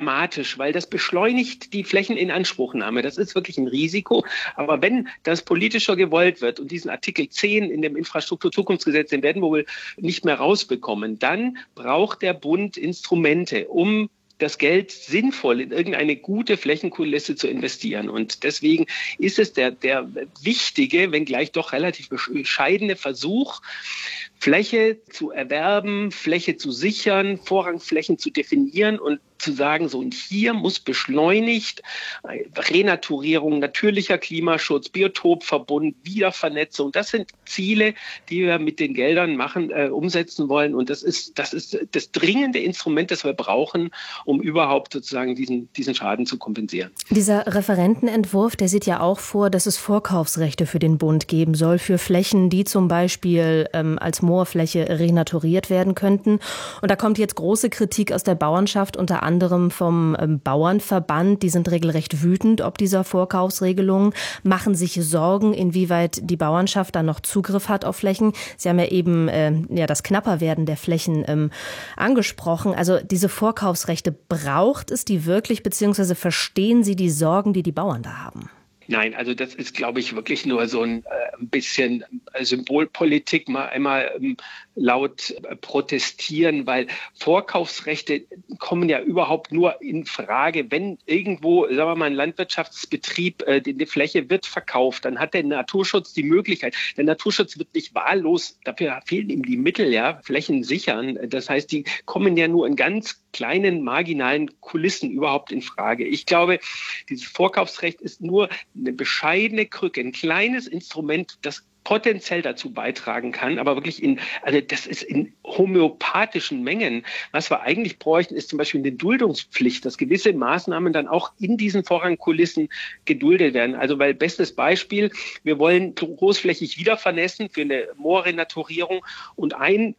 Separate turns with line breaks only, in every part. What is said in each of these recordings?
dramatisch, weil das beschleunigt die Flächeninanspruchnahme. Das ist wirklich ein Risiko. Aber wenn das politischer gewollt wird und diesen Artikel 10 in dem Infrastrukturzukunftsgesetz, den werden wir wohl nicht mehr rausbekommen, dann braucht der Bund Instrumente, um das Geld sinnvoll in irgendeine gute Flächenkulisse zu investieren. Und deswegen ist es der wichtige, wenngleich doch relativ bescheidene Versuch, Fläche zu erwerben, Fläche zu sichern, Vorrangflächen zu definieren und zu sagen, so, und hier muss beschleunigt Renaturierung, natürlicher Klimaschutz, Biotopverbund, Wiedervernetzung. Das sind Ziele, die wir mit den Geldern umsetzen wollen. Und das ist das dringende Instrument, das wir brauchen, um überhaupt sozusagen diesen Schaden zu kompensieren.
Dieser Referentenentwurf, der sieht ja auch vor, dass es Vorkaufsrechte für den Bund geben soll, für Flächen, die zum Beispiel als Moorfläche renaturiert werden könnten. Und da kommt jetzt große Kritik aus der Bauernschaft, unter anderem vom Bauernverband. Die sind regelrecht wütend ob dieser Vorkaufsregelung, machen sich Sorgen, inwieweit die Bauernschaft dann noch Zugriff hat auf Flächen. Sie haben ja eben das Knapperwerden der Flächen angesprochen. Also diese Vorkaufsrechte, braucht es die wirklich, beziehungsweise verstehen Sie die Sorgen, die die Bauern da haben?
Nein, also das ist, glaube ich, wirklich nur so ein bisschen Symbolpolitik, mal einmal laut protestieren, weil Vorkaufsrechte kommen ja überhaupt nur in Frage, wenn irgendwo, sagen wir mal, ein Landwirtschaftsbetrieb, die Fläche wird verkauft, dann hat der Naturschutz die Möglichkeit. Der Naturschutz wird nicht wahllos, dafür fehlen ihm die Mittel, ja, Flächen sichern. Das heißt, die kommen ja nur in ganz kleinen, marginalen Kulissen überhaupt in Frage. Ich glaube, dieses Vorkaufsrecht ist nur eine bescheidene Krücke, ein kleines Instrument, das potenziell dazu beitragen kann, aber wirklich das ist in homöopathischen Mengen. Was wir eigentlich bräuchten, ist zum Beispiel eine Duldungspflicht, dass gewisse Maßnahmen dann auch in diesen Vorrangkulissen geduldet werden. Also, weil bestes Beispiel, wir wollen großflächig wiedervernässen für eine Moorrenaturierung und ein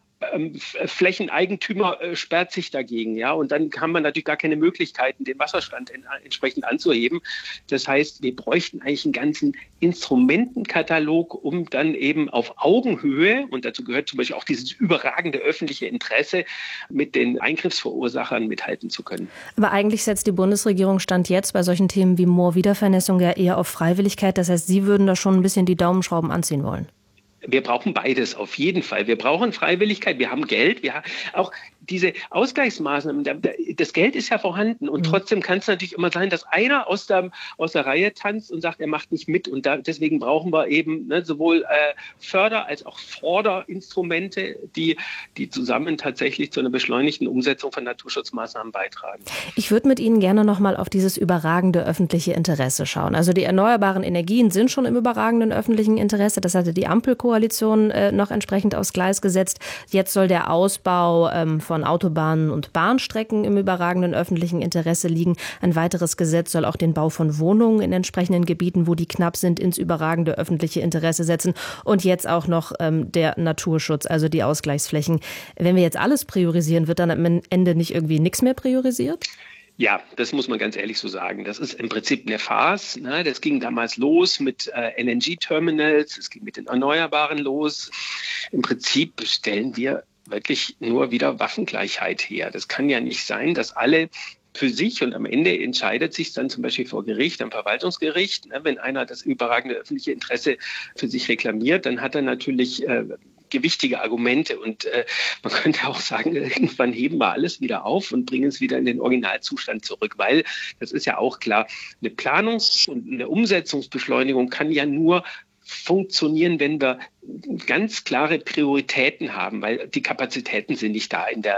Flächeneigentümer sperrt sich dagegen, ja, und dann kann man natürlich gar keine Möglichkeiten, den Wasserstand entsprechend anzuheben. Das heißt, wir bräuchten eigentlich einen ganzen Instrumentenkatalog, um dann eben auf Augenhöhe, und dazu gehört zum Beispiel auch dieses überragende öffentliche Interesse, mit den Eingriffsverursachern mithalten zu können.
Aber eigentlich setzt die Bundesregierung Stand jetzt bei solchen Themen wie Moorwiedervernässung ja eher auf Freiwilligkeit. Das heißt, Sie würden da schon ein bisschen die Daumenschrauben anziehen wollen.
Wir brauchen beides auf jeden Fall. Wir brauchen Freiwilligkeit, wir haben Geld, wir haben auch diese Ausgleichsmaßnahmen. Das Geld ist ja vorhanden und trotzdem kann es natürlich immer sein, dass einer aus der Reihe tanzt und sagt, er macht nicht mit. Und deswegen brauchen wir eben sowohl Förder- als auch Forderinstrumente, die zusammen tatsächlich zu einer beschleunigten Umsetzung von Naturschutzmaßnahmen beitragen.
Ich würde mit Ihnen gerne noch mal auf dieses überragende öffentliche Interesse schauen. Also die erneuerbaren Energien sind schon im überragenden öffentlichen Interesse. Das hatte die Ampelkoalition noch entsprechend aufs Gleis gesetzt. Jetzt soll der Ausbau von Autobahnen und Bahnstrecken im überragenden öffentlichen Interesse liegen. Ein weiteres Gesetz soll auch den Bau von Wohnungen in entsprechenden Gebieten, wo die knapp sind, ins überragende öffentliche Interesse setzen. Und jetzt auch noch der Naturschutz, also die Ausgleichsflächen. Wenn wir jetzt alles priorisieren, wird dann am Ende nicht irgendwie nichts mehr priorisiert?
Ja, das muss man ganz ehrlich so sagen. Das ist im Prinzip eine Farce. Ne? Das ging damals los mit LNG-Terminals, es ging mit den Erneuerbaren los. Im Prinzip stellen wir wirklich nur wieder Waffengleichheit her. Das kann ja nicht sein, dass alle für sich, und am Ende entscheidet sich dann zum Beispiel vor Gericht, am Verwaltungsgericht, ne, wenn einer das überragende öffentliche Interesse für sich reklamiert, dann hat er natürlich gewichtige Argumente und man könnte auch sagen, irgendwann heben wir alles wieder auf und bringen es wieder in den Originalzustand zurück, weil, das ist ja auch klar, eine Planungs- und eine Umsetzungsbeschleunigung kann ja nur funktionieren, wenn wir ganz klare Prioritäten haben, weil die Kapazitäten sind nicht da in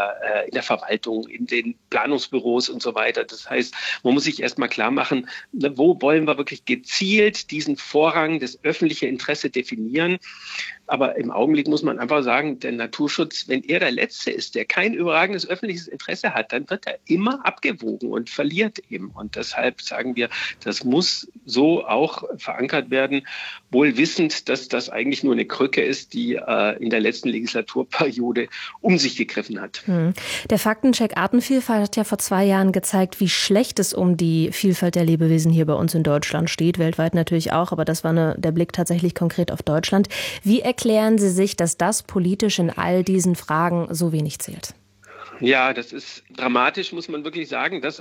der Verwaltung, in den Planungsbüros und so weiter. Das heißt, man muss sich erstmal klar machen, wo wollen wir wirklich gezielt diesen Vorrang, das öffentliche Interesse definieren. Aber im Augenblick muss man einfach sagen, der Naturschutz, wenn er der Letzte ist, der kein überragendes öffentliches Interesse hat, dann wird er immer abgewogen und verliert eben. Und deshalb sagen wir, das muss so auch verankert werden, wohl wissend, dass das eigentlich nur eine Krücke ist, die in der letzten Legislaturperiode um sich gegriffen hat.
Der Faktencheck Artenvielfalt hat ja vor 2 Jahren gezeigt, wie schlecht es um die Vielfalt der Lebewesen hier bei uns in Deutschland steht, weltweit natürlich auch, aber das war der Blick tatsächlich konkret auf Deutschland. Wie erklären Sie sich, dass das politisch in all diesen Fragen so wenig zählt?
Ja, das ist dramatisch, muss man wirklich sagen, dass